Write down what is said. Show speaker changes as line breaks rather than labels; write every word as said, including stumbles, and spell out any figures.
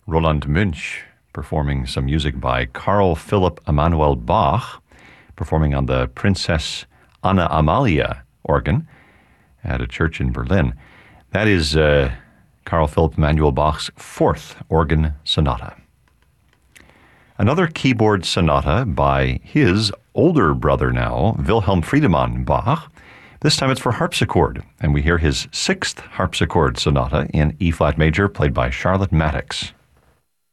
Roland Münch performing some music by Carl Philipp Emanuel Bach, performing on the Princess Anna Amalia organ at a church in Berlin. That is uh, Carl Philipp Emanuel Bach's fourth organ sonata. Another keyboard sonata by his older brother now, Wilhelm Friedemann Bach. This time it's for harpsichord, and we hear his sixth harpsichord sonata in E-flat major, played by Charlotte Mattix.